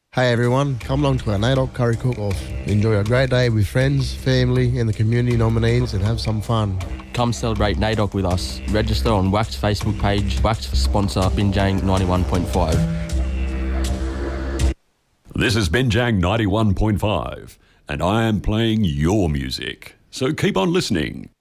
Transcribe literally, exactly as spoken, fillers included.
Hey everyone, come along to our NAIDOC Curry Cook-Off. Enjoy a great day with friends, family and the community nominees and have some fun. Come celebrate NAIDOC with us. Register on WAC's Facebook page. WAC's sponsor, Binjang ninety-one point five. This is Binjang ninety-one point five and I am playing your music. So keep on listening.